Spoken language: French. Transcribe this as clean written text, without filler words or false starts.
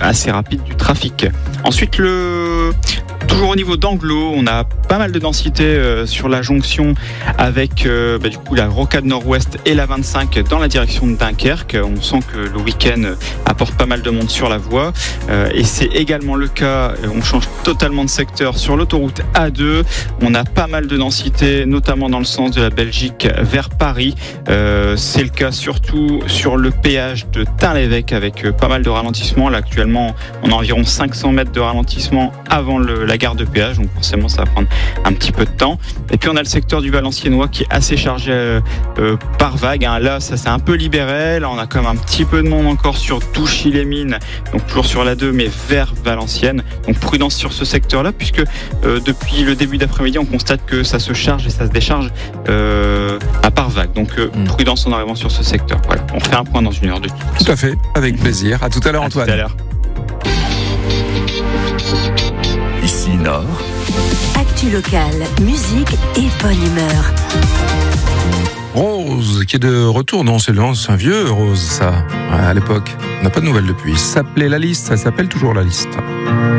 assez rapide du trafic. Ensuite, toujours au niveau d'Anglo, on a pas mal de densité sur la jonction avec du coup la rocade nord-ouest et la 25 dans la direction de Dunkerque. On sent que le week-end apporte pas mal de monde sur la voie et c'est également le cas, on change totalement de secteur sur l'autoroute A2. On a pas mal de densité, notamment dans le sens de la Belgique vers Paris. C'est le cas surtout sur le péage de Tain-l'Évêque avec pas mal de ralentissements. Là actuellement, on a environ 500 mètres de ralentissement avant la gare de péage, donc forcément ça va prendre un petit peu de temps. Et puis on a le secteur du Valenciennois qui est assez chargé par vague. Là, ça s'est un peu libéré. Là, on a quand même un petit peu de monde encore sur Douchy-les-Mines, donc toujours sur la 2, mais vers Valenciennes. Donc prudence sur ce secteur-là, puisque depuis le début d'après-midi, on constate que ça se charge et ça se décharge à part vague. Donc prudence en arrivant sur ce secteur. Voilà. On fait un point dans une heure de tout. Tout à fait, avec plaisir. À tout à l'heure, Antoine. Tout à l'heure. Ici Nord. Actu locale, musique et bonne humeur. Rose, qui est de retour. Non, c'est un vieux Rose, ça. À l'époque. On n'a pas de nouvelles depuis. Ça s'appelait La Liste, ça s'appelle toujours La Liste.